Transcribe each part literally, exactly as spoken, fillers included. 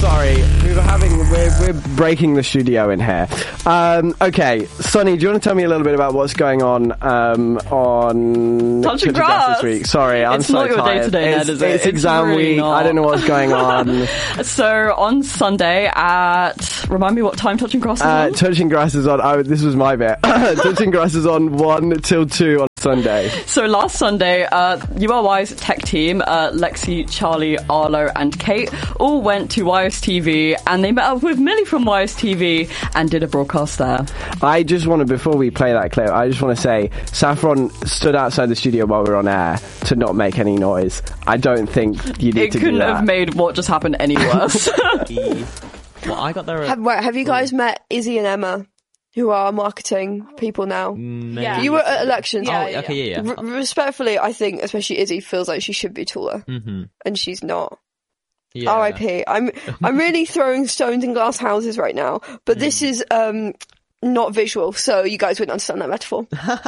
Sorry, we were having we're we're breaking the studio in here. Um, okay, Sonny, do you want to tell me a little bit about what's going on um, on Touching Touching Grass this week? Sorry, I'm it's so not your tired. day today, it's, Ned, is it? it's exam really week. not. I don't know what's going on. So on Sunday at remind me what time Touching Grass is Uh, on? Touching Grass is on. Oh, this was my bit. Touching Grass is on one till two on Sunday. So last Sunday, uh, U R Y's tech team, uh, Lexi, Charlie, Arlo, and Kate all went to Y S T V, and they met up with Millie from Y S T V and did a broadcast there. I just want to, before we play that clip, I just want to say Saffron stood outside the studio while we were on air to not make any noise. I don't think you need It to do couldn't that. have made what just happened any worse. Well, I got there. At, Have, wait, have you guys met Izzy and Emma, who are marketing people now? maybe- Yeah. You were at elections. Yeah, oh, yeah, okay, yeah, yeah. R- respectfully, I think, especially Izzy, feels like she should be taller, Mm-hmm. and she's not. Yeah. R I P. I'm I'm really throwing stones in glass houses right now, but this is um not visual, so you guys wouldn't understand that metaphor.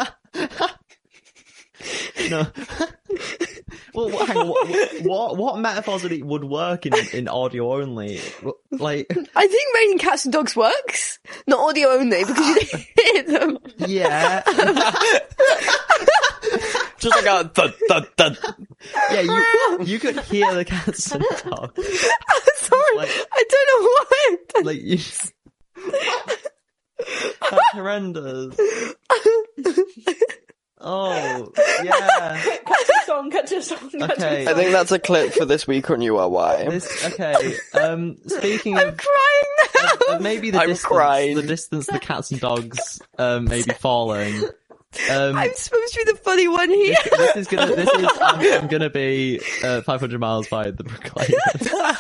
No. Well, what, hang on, what, what what metaphors would, it, would work in, in audio only? Like, I think raining cats and dogs works, not audio only, because you don't hear them. yeah, Just like a thud, thud, thud. yeah, you you could hear the cats and dogs. Sorry, Like- I don't know why. Like, you just... That's horrendous. Oh, yeah. Cut to a song, cut to a song, cut to a Okay. song. I think that's a clip for this week on U R Y. This, okay, um, speaking I'm of... crying now. Uh, maybe the I'm distance, crying. the distance the cats and dogs um, may be falling. Um, I'm supposed to be the funny one here. this is gonna. This is. I'm, I'm gonna be uh, five hundred miles by the Brooklyn.